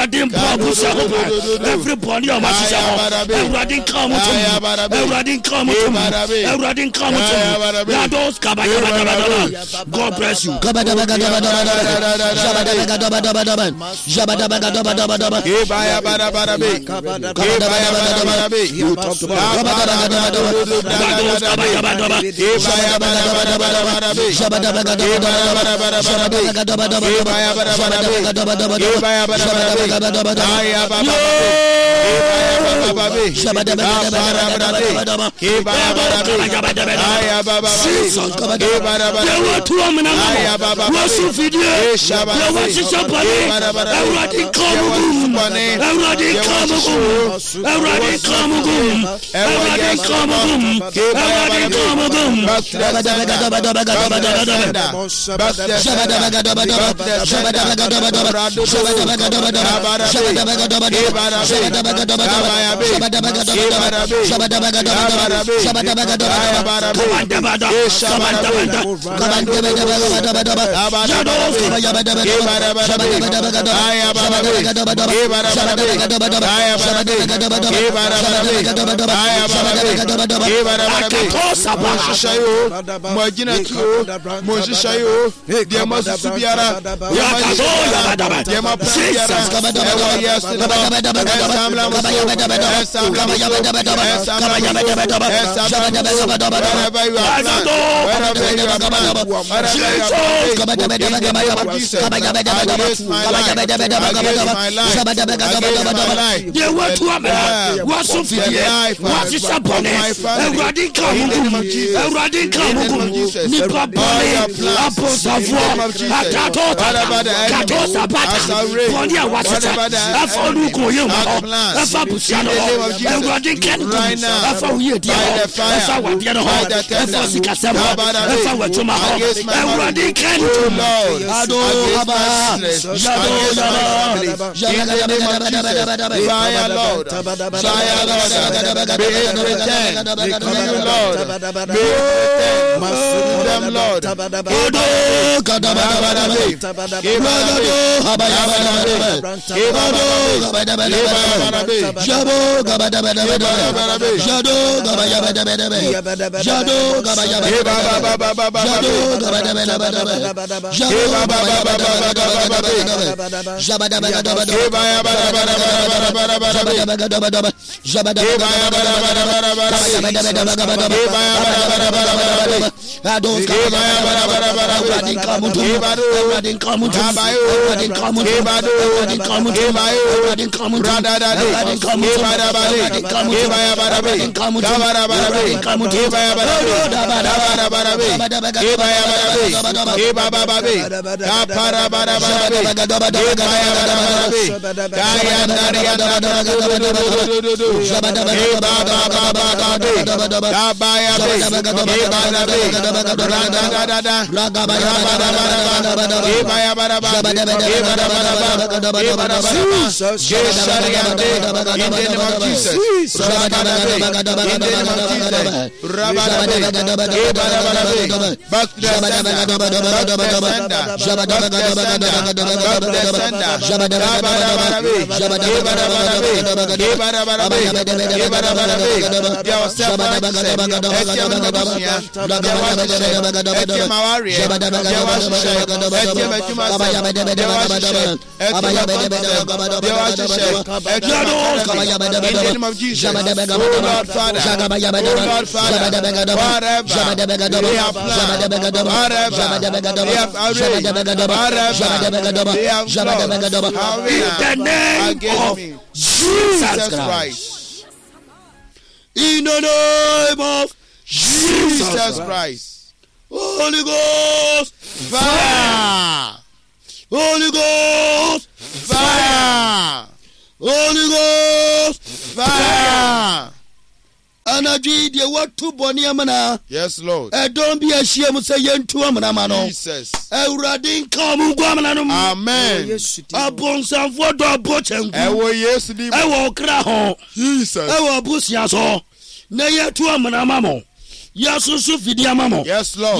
Ewradin Babu Sahoba, everybody on my Ewradin Kamutum, Ewradin Kamutum, Ewradin Kamutum, Lados Kabadabadabadaba. God bless you. Jesus Christ. In the name of Jesus Christ. Holy Ghost fire. Holy Ghost fire. Holy Ghost fire. Energy, the what to Boniamana. Yes, Lord. Don't be ashamed to say yen to Amano. Jesus. Ewradin kamu guamanum. Amen. Upon some for the bottom. Ewo yes, Ewo Kraho. Jesus. Ewo Busiaso. Naya to Amanamamo. Yasu Fidiamamo. Yes, Lord.